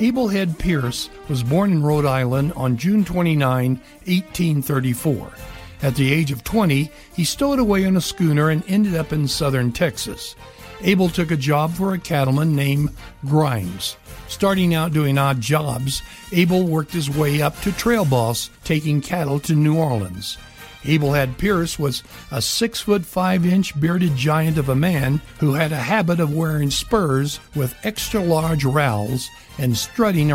Abel Head Pierce was born in Rhode Island on June 29, 1834. At the age of 20, he stowed away on a schooner and ended up in southern Texas. Abel took a job for a cattleman named Grimes. Starting out doing odd jobs, Abel worked his way up to trail boss, taking cattle to New Orleans. Abel Head Pierce was a 6'5" bearded giant of a man who had a habit of wearing spurs with extra large rowels and strutting